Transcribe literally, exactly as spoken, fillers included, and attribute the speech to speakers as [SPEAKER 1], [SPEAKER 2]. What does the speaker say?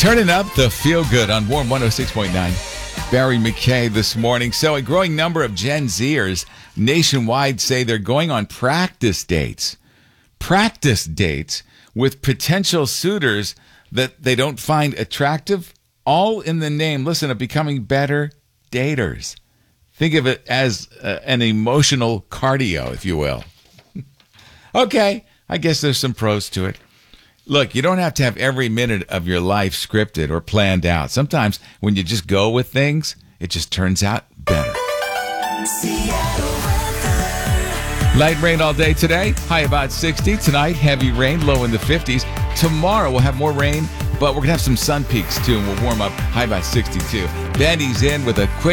[SPEAKER 1] Turning up the feel good on Warm one oh six point nine. Barry McKay this morning. So a growing number of Gen Zers nationwide say they're going on practice dates. Practice dates with potential suitors that they don't find attractive, all in the name, listen, of becoming better daters. Think of it as uh, an emotional cardio, if you will. Okay, I guess there's some pros to it. Look, you don't have to have every minute of your life scripted or planned out. Sometimes when you just go with things, it just turns out better. Light rain all day today, high about sixty. Tonight, heavy rain, low in the fifties. Tomorrow, we'll have more rain, but we're going to have some sun peaks too, and we'll warm up high about sixty-two. Benny's in with a quick